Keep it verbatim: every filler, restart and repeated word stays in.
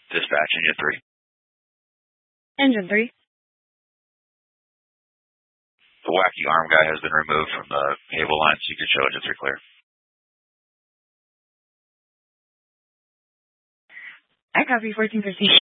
Dispatch, Engine three. Engine three. The wacky arm guy has been removed from the cable line, so you can show Engine three clear. I copy fourteen fifteen.